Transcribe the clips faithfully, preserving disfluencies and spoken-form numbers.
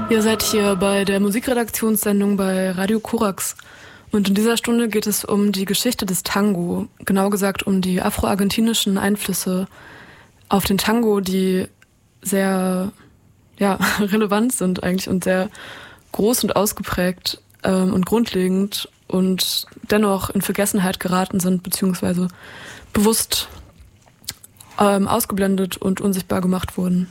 Ihr seid hier bei der Musikredaktionssendung bei Radio Korax. Und in dieser Stunde geht es um die Geschichte des Tango, genau gesagt um die afro-argentinischen Einflüsse auf den Tango, die sehr ja, relevant sind eigentlich und sehr groß und ausgeprägt ähm, und grundlegend und dennoch in Vergessenheit geraten sind, beziehungsweise bewusst ähm, ausgeblendet und unsichtbar gemacht wurden.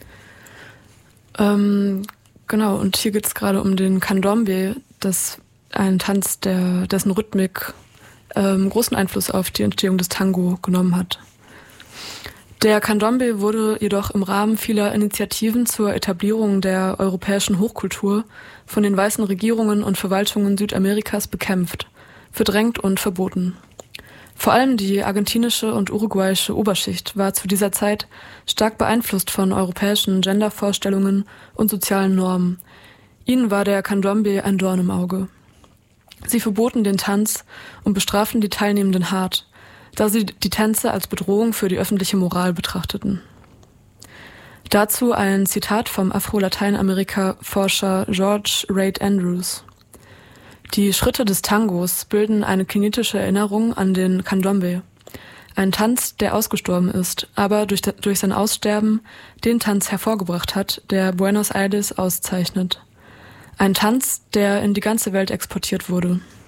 Ähm, genau, und hier geht es gerade um den Candombe, das ein Tanz, der, dessen Rhythmik ähm, großen Einfluss auf die Entstehung des Tango genommen hat. Der Candombe wurde jedoch im Rahmen vieler Initiativen zur Etablierung der europäischen Hochkultur von den weißen Regierungen und Verwaltungen Südamerikas bekämpft, verdrängt und verboten. Vor allem die argentinische und uruguayische Oberschicht war zu dieser Zeit stark beeinflusst von europäischen Gendervorstellungen und sozialen Normen. Ihnen war der Candombe ein Dorn im Auge. Sie verboten den Tanz und bestraften die Teilnehmenden hart, da sie die Tänze als Bedrohung für die öffentliche Moral betrachteten. Dazu ein Zitat vom Afro-Lateinamerika-Forscher George Reid Andrews. Die Schritte des Tangos bilden eine kinetische Erinnerung an den Candombe, ein Tanz, der ausgestorben ist, aber durch, durch sein Aussterben den Tanz hervorgebracht hat, der Buenos Aires auszeichnet. Ein Tanz, der in die ganze Welt exportiert wurde.